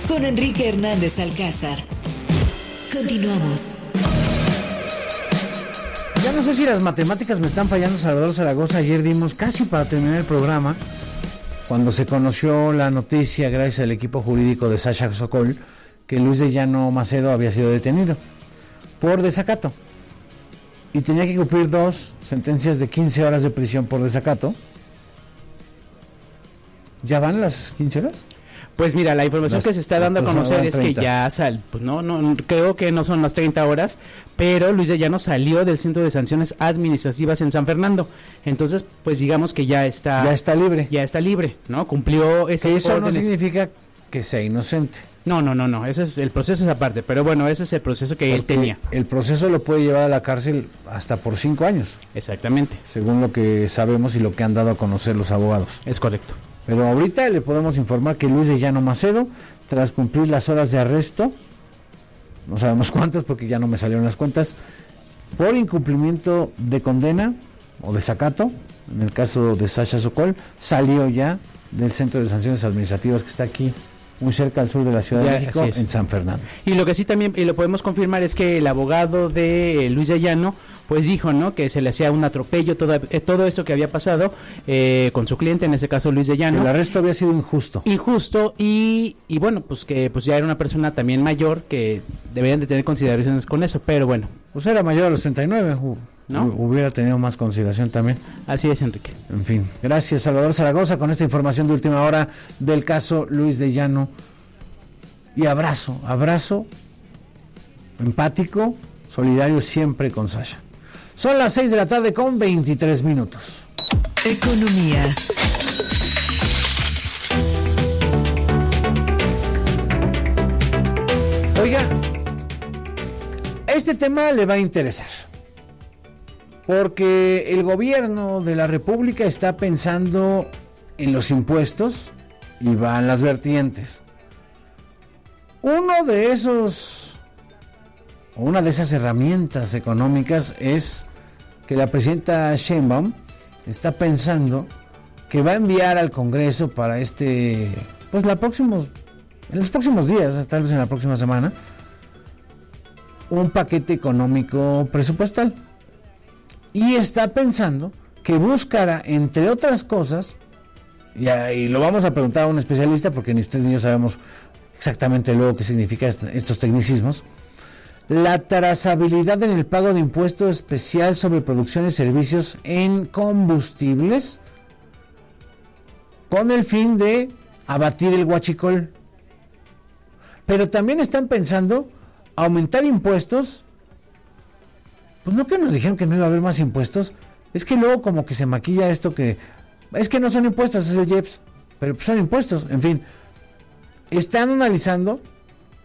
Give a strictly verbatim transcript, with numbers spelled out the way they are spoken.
con Enrique Hernández Alcázar. Continuamos. Ya no sé si las matemáticas me están fallando, Salvador Zaragoza. Ayer dimos casi para terminar el programa, cuando se conoció la noticia, gracias al equipo jurídico de Sasha Sokol, que Luis de Llano Macedo había sido detenido por desacato. Y tenía que cumplir dos sentencias de quince horas de prisión por desacato. ¿Ya van las quince horas? Pues mira, la información las, que se está dando a conocer es que ya sal, pues no, no, creo que no son las treinta horas, pero Luis de Llano salió del Centro de Sanciones Administrativas en San Fernando. Entonces, pues digamos que ya está... Ya está libre. Ya está libre, ¿no? Cumplió esas Eso órdenes. No significa que sea inocente. No, no, no, no, ese es el proceso es aparte, pero bueno, ese es el proceso que Porque él tenía. El proceso lo puede llevar a la cárcel hasta por cinco años. Exactamente. Según lo que sabemos y lo que han dado a conocer los abogados. Es correcto. Pero ahorita le podemos informar que Luis de Llano Macedo, tras cumplir las horas de arresto, no sabemos cuántas porque ya no me salieron las cuentas, por incumplimiento de condena o desacato, en el caso de Sasha Sokol, salió ya del Centro de Sanciones Administrativas que está aquí, muy cerca al sur de la Ciudad ya, de México, en San Fernando. Y lo que sí también, y lo podemos confirmar, es que el abogado de Luis de Llano, pues dijo, ¿no?, que se le hacía un atropello, todo, eh, todo esto que había pasado eh, con su cliente, en ese caso Luis de Llano. El arresto había sido injusto. Injusto, y, y bueno, pues que pues ya era una persona también mayor, que deberían de tener consideraciones con eso, pero bueno. Pues era mayor a los treinta y nueve, ¿no? Hubiera tenido más consideración también. Así es, Enrique. En fin, gracias Salvador Zaragoza con esta información de última hora del caso Luis de Llano. Y abrazo, abrazo empático, solidario siempre con Sasha. Son las seis de la tarde con veintitrés minutos. Economía. Oiga, este tema le va a interesar, porque el gobierno de la República está pensando en los impuestos y van las vertientes. Uno de esos, o una de esas herramientas económicas es que la presidenta Sheinbaum está pensando que va a enviar al Congreso para este, pues la próximos, en los próximos días, tal vez en la próxima semana, un paquete económico presupuestal. Y está pensando que buscará, entre otras cosas, y, y lo vamos a preguntar a un especialista, porque ni usted ni yo sabemos exactamente luego qué significa estos tecnicismos, la trazabilidad en el pago de impuesto especial sobre producción y servicios en combustibles, con el fin de abatir el huachicol. Pero también están pensando aumentar impuestos. Pues no, que nos dijeron que no iba a haber más impuestos. Es que luego como que se maquilla esto, que es que no son impuestos, es el I E P S, pero son impuestos. En fin, están analizando